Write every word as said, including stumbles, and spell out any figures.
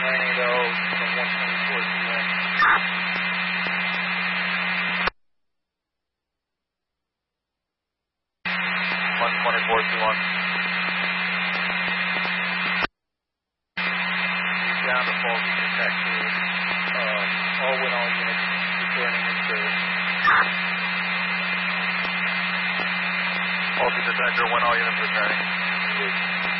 nine eight zero from one twenty-four P M. one twenty-four P one. Down to faulty detector. Uh, all with all units returning in service. Faulty detector, when all units returning.